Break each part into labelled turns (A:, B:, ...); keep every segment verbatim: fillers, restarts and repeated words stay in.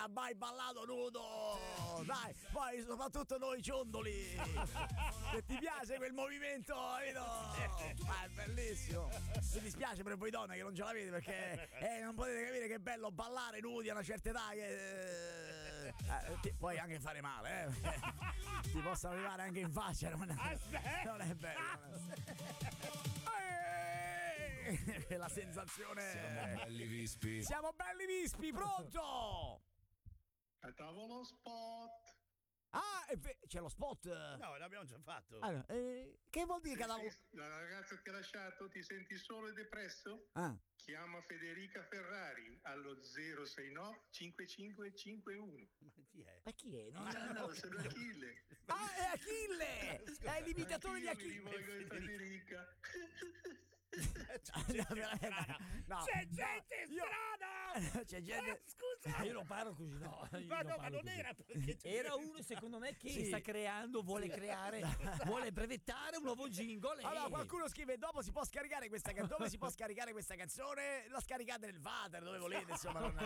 A: ha mai ballato nudo? Dai, poi soprattutto noi ciondoli. Se ti piace quel movimento, capito? Ah, è bellissimo. Mi dispiace per voi donne che non ce l'avete perché eh, non potete capire che è bello ballare nudi a una certa età che eh, ti, puoi anche fare male, eh. Ti possono arrivare anche in faccia, non è, non è bello. Eh, la sensazione.
B: Siamo belli vispi.
A: Siamo belli vispi, pronto?
C: A tavolo spot.
A: Ah, è ve- c'è lo spot.
D: No, l'abbiamo già fatto.
A: Allora, eh, che vuol dire che la...
C: La ragazza che ti ha lasciato, ti senti solo e depresso?
A: Ah.
C: Chiama Federica Ferrari allo zero sei nove cinque cinque cinque uno.
D: Ma chi è?
A: Ma chi è? Non...
C: Ah, no, sono Achille.
A: Ah, è Achille! È l'imitatore di
C: Achille.
A: Achille.
C: Mi rivolgo a Federica.
D: C'è gente strana.
A: No,
D: C'è gente
A: no, io-
D: strana!
A: C'è gente...
D: Eh, scusa!
E: Io non parlo così, no. io
D: Ma no, ma
E: parlo
D: non
E: così.
D: era perché c'è-
E: Era uno, secondo me, che
A: Sì.
E: sta creando, vuole creare, vuole brevettare un nuovo jingle. e-
A: Allora qualcuno scrive dopo si può scaricare questa canzone, dove si può scaricare questa canzone? La scaricate nel Vater dove volete, insomma non,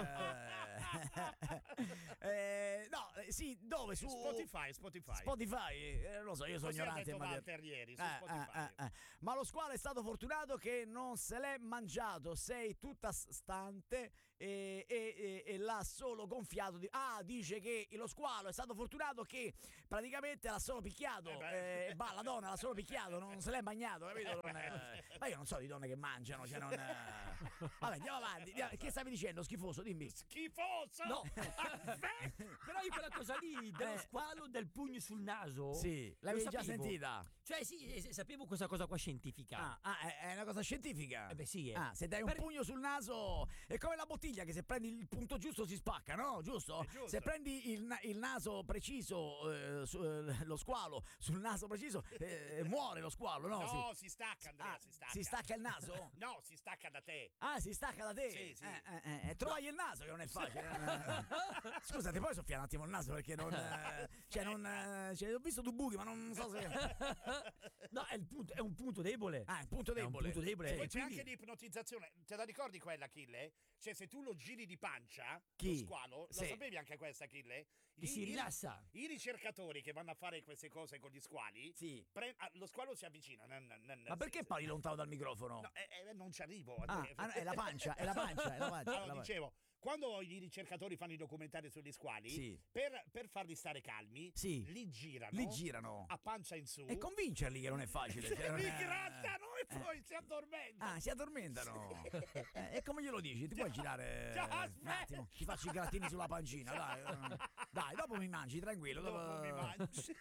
A: eh, no, eh, sì, dove? Su
D: Spotify, Spotify.
A: Spotify, eh, non lo so, io sono
D: Così ha
A: ignorante
D: detto
A: in materia.
D: Walter ieri su
A: Eh,
D: Spotify.
A: eh, eh, eh. Ma lo squalo è stato fortunato che non se l'è mangiato, sei tutta stante e, e, e, e l'ha solo gonfiato di... Ah, dice che lo squalo è stato fortunato che praticamente l'ha solo picchiato,
D: Eh beh.
A: eh, bah, la donna l'ha solo picchiato, non se l'è bagnato, capito? Non è- Ma io non so di donne che mangiano, cioè non... Vabbè, andiamo avanti, andiamo- che stavi dicendo, schifoso, dimmi.
D: Schifoso!
E: No, però io quella cosa lì dello
A: Eh.
E: squalo del pugno sul naso.
A: Sì,
E: lo
A: l'avevi già
E: sapevo.
A: sentita?
E: Cioè, sì, eh, sapevo questa cosa qua scientifica.
A: Ah, ah, è è una cosa scientifica?
E: Eh beh, sì, eh.
A: Ah, se dai un
E: Per-
A: pugno sul naso è come la bottiglia che se prendi il punto giusto si spacca, no? Giusto?
D: È giusto.
A: Se prendi il, na- il naso preciso, eh, su- eh, lo squalo sul naso preciso, eh, muore lo squalo, no?
D: No,
A: Si-
D: si stacca, Andrea,
A: Ah,
D: si stacca.
A: si stacca il naso?
D: No, si stacca da te.
A: Ah, si stacca da te?
D: Sì, sì.
A: Eh, eh, eh, trovai il naso che non è facile. Eh, Scusate, poi soffia un attimo il naso perché non... eh, cioè, non... eh, cioè, ho visto due buchi, ma non so se...
E: No, è, il punto, è un punto debole.
A: Ah, è un punto
E: È un
A: debole.
E: punto debole.
A: Sì,
D: Poi
E: E
D: c'è
E: quindi-
D: anche l'ipnotizzazione. Te la ricordi quella, Achille? Cioè, se tu lo giri di pancia,
A: Chi?
D: lo squalo,
A: Sì.
D: lo sapevi anche questa, Achille?
E: Che si rilassa.
D: I ricercatori che vanno a fare queste cose con gli squali,
A: Sì.
D: pre- ah, lo squalo si avvicina. nan- nan- nan-
A: Ma perché
D: sì,
A: parli lontano dal microfono?
D: No, eh, eh, non ci arrivo.
A: Ah,
D: Andrea.
A: ah, no, è la pancia, è la pancia, è la pancia.
D: Allora,
A: è la pancia.
D: dicevo, quando i ricercatori fanno i documentari sugli squali,
A: Sì.
D: per, per farli stare calmi,
A: Sì.
D: li girano,
A: Li girano.
D: a pancia in su,
A: E convincerli che non è facile. cioè, non
D: li
A: è-
D: grattano e poi si addormentano.
A: Ah, si addormentano. Eh, e come glielo dici? Ti puoi girare
D: Già,
A: un
D: aspetta.
A: attimo? Ti faccio i grattini sulla pancina, dai. eh. Dai, dopo mi mangi, tranquillo. Dopo,
D: Dopo mi mangi.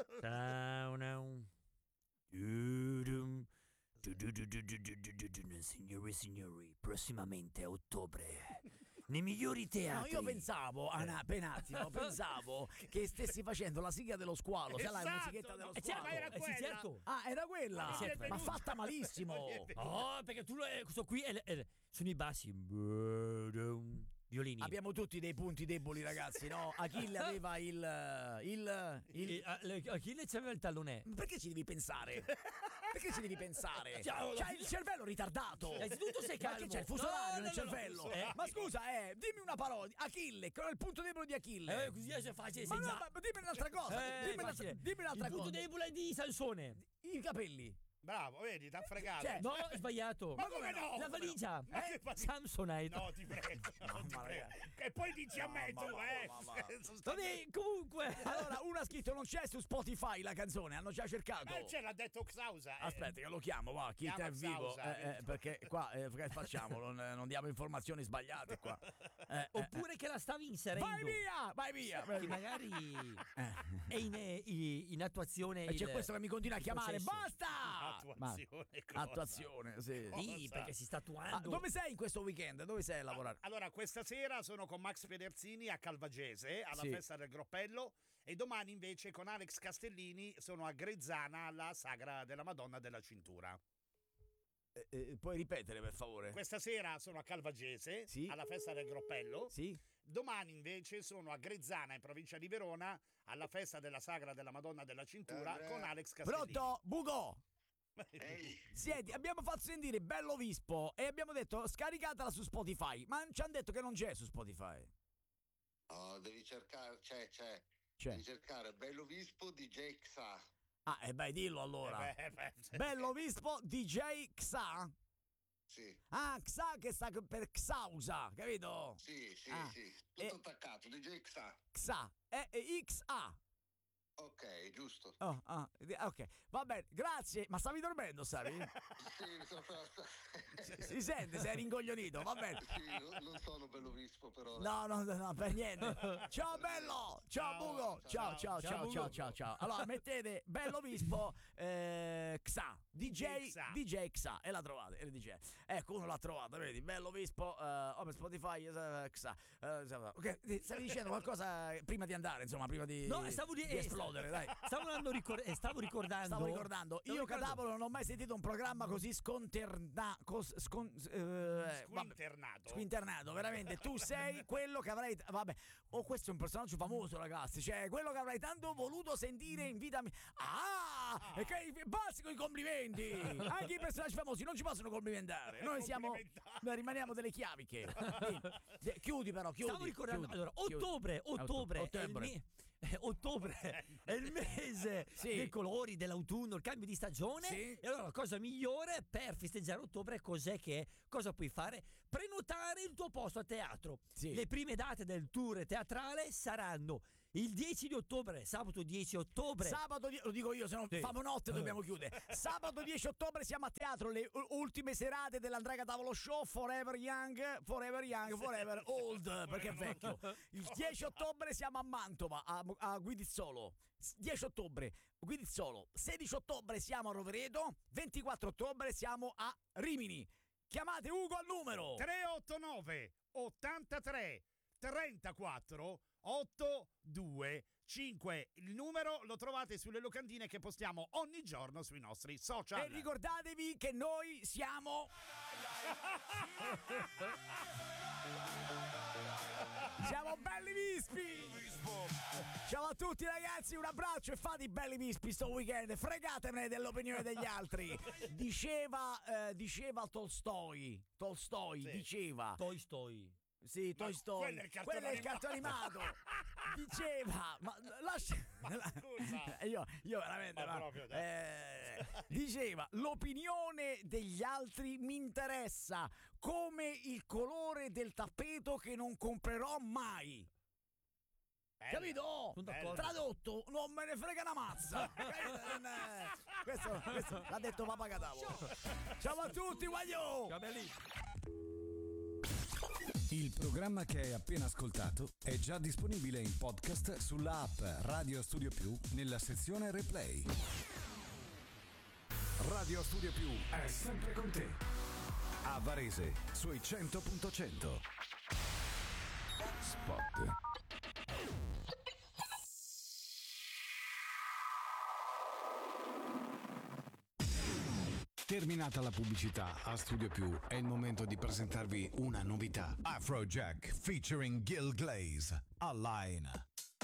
E: Dudum. Du-du-du-du-du-du-du-du-du. Signore e signori, prossimamente a ottobre, nei migliori
A: No,
E: teatri.
A: io pensavo, Anna, per un attimo, pensavo che stessi facendo la sigla dello squalo, sai la
D: Esatto,
A: musichetta dello
D: no,
A: squalo.
D: ma era
E: Eh sì,
D: quella.
E: certo.
A: Ah, era quella,
D: Ma non mi è
A: ma
D: venuto.
A: fatta malissimo.
D: Non mi è venuto.
E: Oh, perché tu eh, questo qui è, è- sono i bassi. Budum. Violini.
A: Abbiamo tutti dei punti deboli, ragazzi, no? Achille aveva il... il... il...
E: E, ah, le- Achille c'aveva il tallone.
A: Perché ci devi pensare? Perché ci devi pensare?
E: Ciao, la-
A: C'hai il cervello ritardato.
E: Innanzitutto sei
A: Ma
E: calmo.
A: che c'è il fuso
E: No,
A: orario
E: no,
A: nel
E: no, no,
A: cervello?
E: fuso orario.
A: Ma scusa, eh, dimmi una parola. Achille, qual è il punto debole di Achille?
E: Eh, così è facile,
A: ma
E: sei
A: no,
E: già.
A: ma dimmi un'altra cosa.
E: Eh,
A: dimmi, un'altra,
E: facile.
A: dimmi un'altra
E: il punto
A: cosa.
E: debole di Sansone.
A: I capelli.
D: Bravo, vedi, t'ha fregato.
A: Cioè,
E: No, è sbagliato.
D: Ma come no?
E: La valigia.
D: Ma che
E: Eh?
D: valigia?
E: Samsonite.
D: No, ti prego, no, ti
A: Mamma
D: prego.
A: mia.
D: E poi dici a me, tu,
A: Mamma,
D: eh.
A: mamma.
D: Sono stato-
E: Vabbè, comunque.
A: Allora, uno ha scritto non c'è su Spotify la canzone, hanno già cercato.
D: Eh, ce l'ha detto Xausa. eh.
A: Aspetta che lo chiamo, va, chi
D: Chiama
A: è vivo,
D: Xausa.
A: eh, eh, perché qua eh, che facciamo? Non, eh, non diamo informazioni sbagliate qua. Eh, eh,
E: Oppure che la stavi inserendo.
A: vai via, vai via. vai
E: Che
A: via.
E: magari è in, in, in attuazione.
A: E c'è
E: il-
A: questo che mi continua a
E: il
A: chiamare.
E: processo.
A: Basta!
D: Attuazione,
A: Ma-
D: cosa?
A: attuazione, sì.
E: Sì, perché si sta
A: Ah,
E: attuando.
A: dove sei in questo weekend? Dove sei a lavorare?
D: Allora, questa sera sono con Max Pederzini a Calvagese, alla
A: Sì.
D: festa del Groppello, e domani invece con Alex Castellini sono a Grezzana alla Sagra della Madonna della Cintura.
A: Eh, eh, puoi ripetere per favore?
D: Questa sera sono a Calvagese,
A: Sì.
D: alla festa del Groppello.
A: Sì?
D: Domani invece sono a Grezzana, in provincia di Verona, alla festa della Sagra della Madonna della Cintura
C: Andrea.
D: con Alex Castellini.
A: Pronto? Bugo!
C: Ehi,
A: Senti, abbiamo fatto sentire Bello Vispo e abbiamo detto scaricatela su Spotify, ma ci hanno detto che non c'è su Spotify.
B: Oh, devi cercare, c'è, c'è.
A: C'è.
B: Devi cercare Bello Vispo di J X A.
A: Ah, e beh, dillo allora.
D: Eh beh, beh, sì.
A: Bello Vispo D J Xa.
B: Sì,
A: Ah, Xa che sta per Xausa, capito?
B: sì, sì,
A: Ah,
B: sì. Tutto
A: e-
B: attaccato, di J X A.
A: Xa, E E X A.
B: Ok, giusto.
A: Oh, ah, di- ok, va bene, grazie. Ma stavi dormendo, stavi?
B: Sì, sono-
A: Si sente, sei ringoglionito, va bene.
B: Sì, non- non sono Bello Vispo però.
A: No, no, no, no, per niente. Ciao bello, ciao
D: Ciao,
A: Bugo, ciao, ciao,
E: ciao,
A: ciao,
E: Bugo.
A: ciao, ciao, ciao. Allora mettete Bello Vispo eh, Xa, D J
D: Xa.
A: D J Xa e la trovate, e le dice. Ecco, uno l'ha trovata, vedi, Bello Vispo, eh, oh, per Spotify, eh, Xa. Eh, ok, ti- stavi dicendo qualcosa prima di andare, insomma, prima di,
E: No, stavo di,
A: di
E: eh,
A: esplodere, dai.
E: Stavo, andando ricor- eh, stavo ricordando.
A: Stavo ricordando,
E: Stavo
A: io
E: ricordando-
A: Cadavolo non ho mai sentito un programma così sconterna, cos- scon- eh, vabbè.
D: Squinternato.
A: Squinternato, veramente. Tu sei quello che avrai. Vabbè, oh, questo è un personaggio famoso, ragazzi. Cioè, quello che avrai tanto voluto sentire in vita mia. Ah! E che basta con i complimenti! Anche i personaggi famosi non ci possono complimentare. Noi siamo.
D: Complimentare.
A: Noi rimaniamo delle chiaviche. Sì. Chiudi, però, chiudi.
E: Stavo ricordando,
A: chiudi,
E: allora,
A: chiudi.
E: ottobre, ottobre,
A: Ottobre.
E: È il me- eh, ottobre è il mese
A: Sì.
E: dei colori, dell'autunno, il cambio di stagione.
A: Sì.
E: E allora la cosa migliore per festeggiare ottobre cos'è che è? Cosa puoi fare? Prenotare il tuo posto a teatro.
A: Sì.
E: Le prime date del tour teatrale saranno il dieci di ottobre, sabato dieci ottobre.
A: Sabato, die- lo dico io, se no
E: Sì.
A: famo notte dobbiamo chiudere. Sabato dieci ottobre siamo a teatro, le u- ultime serate dell'Andrea Tavolo Show, Forever Young, Forever Young, Forever Old, perché è vecchio. Il dieci ottobre siamo a Mantova, a, a Guidizzolo. S- dieci ottobre, Guidizzolo. sedici ottobre siamo a Rovereto, ventiquattro ottobre siamo a Rimini. Chiamate Ugo al numero.
D: tre otto nove ottantatré trentaquattro ottocentocinque. Il numero lo trovate sulle locandine che postiamo ogni giorno sui nostri social.
A: E ricordatevi che noi siamo. Siamo belli vispi! Ciao a tutti ragazzi, un abbraccio e fate i belli vispi sto weekend, fregatevene dell'opinione degli altri. Diceva, eh, diceva Tolstoi, Tolstoi
D: Sì.
A: diceva,
E: Toy Story.
A: sì, Toy Story,
D: quello è il cartone
A: quello è il cartone animato. Diceva, ma lascia.
D: Ma scusa.
A: io, io veramente.
D: Ma
A: ma-
D: proprio, dai.
A: eh, diceva, l'opinione degli altri mi interessa come il colore del tappeto che non comprerò mai.
D: Bella.
A: Capito?
E: Sono d'accordo.
A: Tradotto, non me ne frega una mazza. Capito? Non è- questo, questo l'ha detto Papa Catavolo. Ciao a tutti, guaglio!
E: Ciao belli.
F: Il programma che hai appena ascoltato è già disponibile in podcast sulla app Radio Studio Più nella sezione Replay. Radio Studio Più è sempre con te. A Varese sui cento punto cento. Spot. Terminata la pubblicità a Studio Più, è il momento di presentarvi una novità. Afrojack featuring Gil Glaze, Align.